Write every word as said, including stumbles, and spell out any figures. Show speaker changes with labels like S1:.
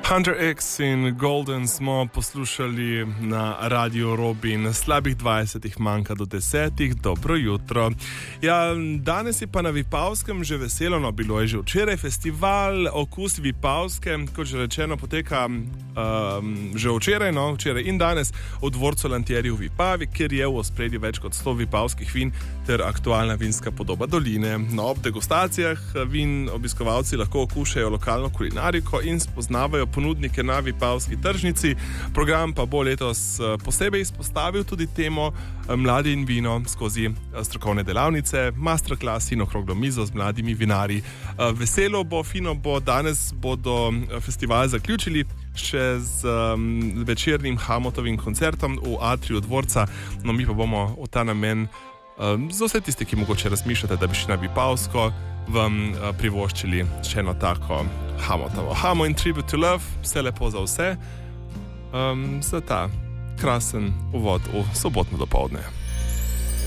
S1: Hunter X in Golden smo poslušali na Radio Robin. Slabih dvajset manjka do desetih. Dobro jutro. Ja, danes je pa na Vipavskem že veselo, no, bilo je že včeraj festival Okus Vipavske, kot že rečeno, poteka um, že včeraj, no, včeraj in danes v dvorcu Lantieri v Vipavi, kjer je v ospredju več kot sto vipavskih vin ter aktualna vinska podoba doline. No, ob degustacijah vin obiskovalci lahko okušajo lokalno kulinariko in spoznavajo ponudnike na vipavski tržnici. Program pa bo letos posebej izpostavil tudi temo mladi in vino skozi strokovne delavnice, masterclass in okroglo mizo z mladimi vinarji. Veselo bo, fino bo, danes bodo festival zaključili še z um, večernim Hamotovim koncertom v atriju dvorca. No, mi pa bomo v ta namen um, za vse tiste, ki mogoče razmišljate, da bi šli na Vipavsko, vam uh, privoščili še eno tako Hamotovo. Hamo in Tribute to Love, vse lepo za vse, um, za ta krasen uvod v sobotno dopoldne.